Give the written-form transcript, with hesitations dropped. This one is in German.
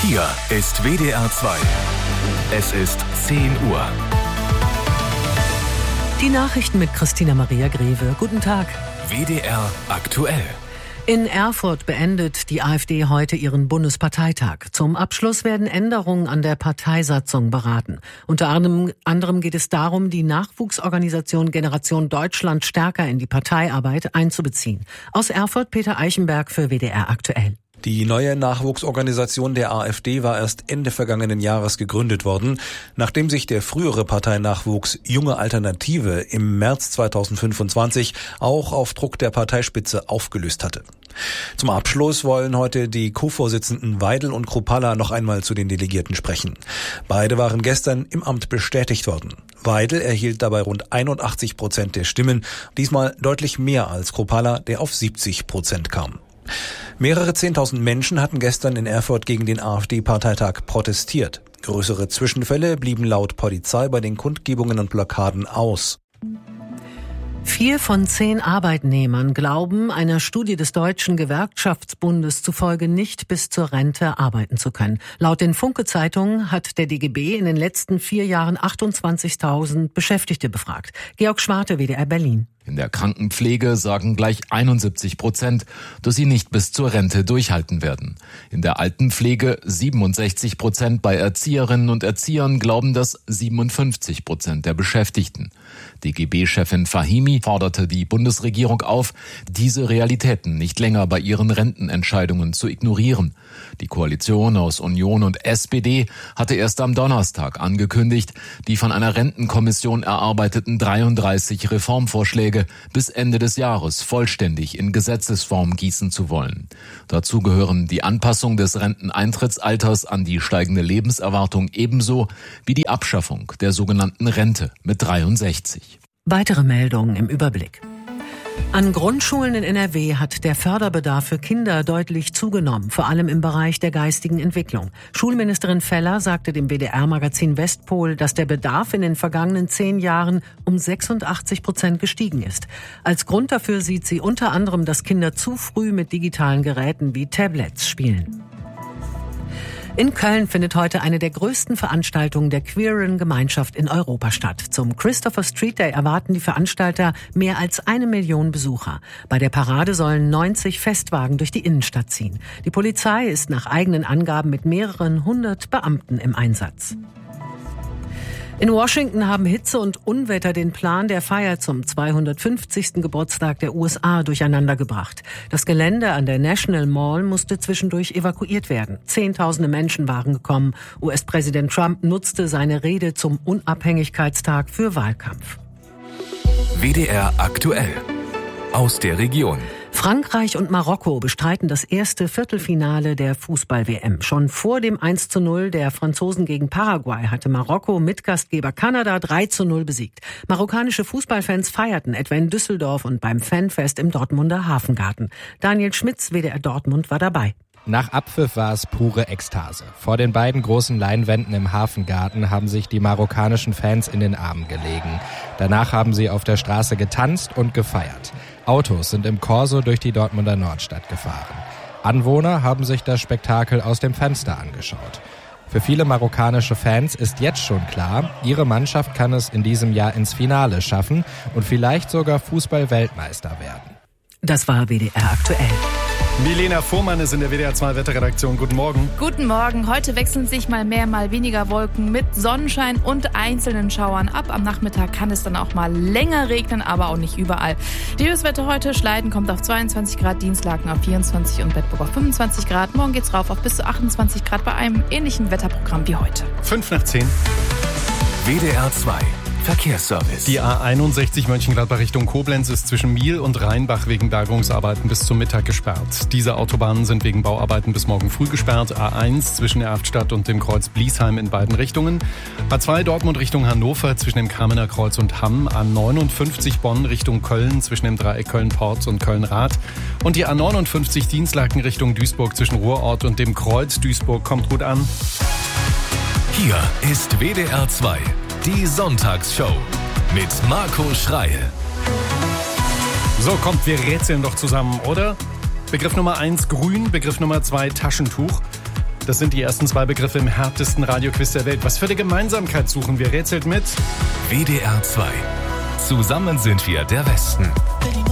Hier ist WDR 2. Es ist 10 Uhr. Die Nachrichten mit Christina Maria Greve. Guten Tag. WDR aktuell. In Erfurt beendet die AfD heute ihren Bundesparteitag. Zum Abschluss werden Änderungen an der Parteisatzung beraten. Unter anderem geht es darum, die Nachwuchsorganisation Generation Deutschland stärker in die Parteiarbeit einzubeziehen. Aus Erfurt Peter Eichenberg für WDR aktuell. Die neue Nachwuchsorganisation der AfD war erst Ende vergangenen Jahres gegründet worden, nachdem sich der frühere Parteinachwuchs Junge Alternative im März 2025 auch auf Druck der Parteispitze aufgelöst hatte. Zum Abschluss wollen heute die Co-Vorsitzenden Weidel und Kruppalla noch einmal zu den Delegierten sprechen. Beide waren gestern im Amt bestätigt worden. Weidel erhielt dabei rund 81% der Stimmen, diesmal deutlich mehr als Kruppalla, der auf 70% kam. Mehrere 10.000 Menschen hatten gestern in Erfurt gegen den AfD-Parteitag protestiert. Größere Zwischenfälle blieben laut Polizei bei den Kundgebungen und Blockaden aus. 4 von 10 Arbeitnehmern glauben, einer Studie des Deutschen Gewerkschaftsbundes zufolge nicht bis zur Rente arbeiten zu können. Laut den Funke-Zeitungen hat der DGB in den letzten 4 Jahren 28.000 Beschäftigte befragt. Georg Schwarte, WDR Berlin. In der Krankenpflege sagen gleich 71%, dass sie nicht bis zur Rente durchhalten werden. In der Altenpflege 67%, bei Erzieherinnen und Erziehern glauben das 57% der Beschäftigten. DGB-Chefin Fahimi forderte die Bundesregierung auf, diese Realitäten nicht länger bei ihren Rentenentscheidungen zu ignorieren. Die Koalition aus Union und SPD hatte erst am Donnerstag angekündigt, die von einer Rentenkommission erarbeiteten 33 Reformvorschläge bis Ende des Jahres vollständig in Gesetzesform gießen zu wollen. Dazu gehören die Anpassung des Renteneintrittsalters an die steigende Lebenserwartung ebenso wie die Abschaffung der sogenannten Rente mit 63. Weitere Meldungen im Überblick. An Grundschulen in NRW hat der Förderbedarf für Kinder deutlich zugenommen, vor allem im Bereich der geistigen Entwicklung. Schulministerin Feller sagte dem WDR-Magazin Westpol, dass der Bedarf in den vergangenen 10 Jahren um 86% gestiegen ist. Als Grund dafür sieht sie unter anderem, dass Kinder zu früh mit digitalen Geräten wie Tablets spielen. In Köln findet heute eine der größten Veranstaltungen der queeren Gemeinschaft in Europa statt. Zum Christopher Street Day erwarten die Veranstalter mehr als 1 Million Besucher. Bei der Parade sollen 90 Festwagen durch die Innenstadt ziehen. Die Polizei ist nach eigenen Angaben mit mehreren 100 Beamten im Einsatz. In Washington haben Hitze und Unwetter den Plan der Feier zum 250. Geburtstag der USA durcheinandergebracht. Das Gelände an der National Mall musste zwischendurch evakuiert werden. Zehntausende Menschen waren gekommen. US-Präsident Trump nutzte seine Rede zum Unabhängigkeitstag für Wahlkampf. WDR aktuell. Aus der Region. Frankreich und Marokko bestreiten das erste Viertelfinale der Fußball-WM. Schon vor dem 1:0 der Franzosen gegen Paraguay hatte Marokko Mitgastgeber Kanada 3:0 besiegt. Marokkanische Fußballfans feierten etwa in Düsseldorf und beim Fanfest im Dortmunder Hafengarten. Daniel Schmitz, WDR Dortmund, war dabei. Nach Abpfiff war es pure Ekstase. Vor den beiden großen Leinwänden im Hafengarten haben sich die marokkanischen Fans in den Armen gelegen. Danach haben sie auf der Straße getanzt und gefeiert. Autos sind im Corso durch die Dortmunder Nordstadt gefahren. Anwohner haben sich das Spektakel aus dem Fenster angeschaut. Für viele marokkanische Fans ist jetzt schon klar, ihre Mannschaft kann es in diesem Jahr ins Finale schaffen und vielleicht sogar Fußball-Weltmeister werden. Das war WDR aktuell. Milena Fuhrmann ist in der WDR 2 Wetterredaktion. Guten Morgen. Guten Morgen. Heute wechseln sich mal mehr, mal weniger Wolken mit Sonnenschein und einzelnen Schauern ab. Am Nachmittag kann es dann auch mal länger regnen, aber auch nicht überall. Die Höchstwerte heute: Schleiden kommt auf 22 Grad, Dienstlaken auf 24 und Bedburg auf 25 Grad. Morgen geht's rauf auf bis zu 28 Grad bei einem ähnlichen Wetterprogramm wie heute. 5:10. WDR 2. Verkehrsservice. Die A61 Mönchengladbach Richtung Koblenz ist zwischen Miel und Rheinbach wegen Bergungsarbeiten bis zum Mittag gesperrt. Diese Autobahnen sind wegen Bauarbeiten bis morgen früh gesperrt. A1 zwischen Erftstadt und dem Kreuz Bliesheim in beiden Richtungen. A2 Dortmund Richtung Hannover zwischen dem Kamener Kreuz und Hamm. A59 Bonn Richtung Köln zwischen dem Dreieck Köln-Porz und Köln-Rath. Und die A59 Dienstlaken Richtung Duisburg zwischen Ruhrort und dem Kreuz Duisburg kommt gut an. Hier ist WDR 2. Die Sonntagsshow mit Marco Schreil. So, kommt, wir rätseln doch zusammen, oder? Begriff Nummer 1 grün, Begriff Nummer 2 Taschentuch. Das sind die ersten 2 Begriffe im härtesten Radioquiz der Welt. Was für eine Gemeinsamkeit suchen wir? Rätselt mit WDR 2. Zusammen sind wir der Westen.